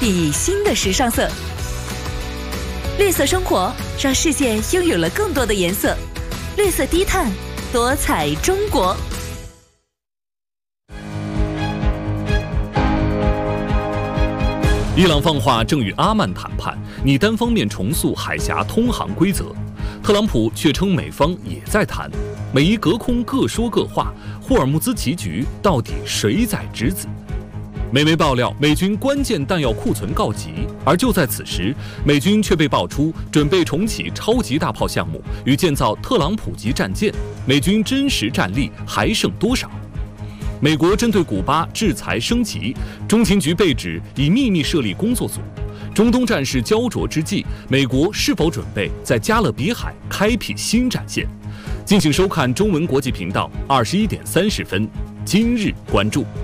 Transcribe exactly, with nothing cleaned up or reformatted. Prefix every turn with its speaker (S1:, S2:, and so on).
S1: 以新的时尚色。绿色生活让世界拥有了更多的颜色。绿色低碳，多彩中国。
S2: 伊朗放话正与阿曼谈判，拟单方面重塑海峡通航规则。特朗普却称美方也在谈，美伊隔空各说各话，霍尔木兹棋局到底谁在执子？美媒爆料，美军关键弹药库存告急，而就在此时，美军却被爆出准备重启超级大炮项目与建造特朗普级战舰，美军真实战力还剩多少？美国针对古巴制裁升级，中情局被指已秘密设立工作组。中东战事焦灼之际，美国是否准备在加勒比海开辟新战线？敬请收看中文国际频道二十一点三十分，今日关注。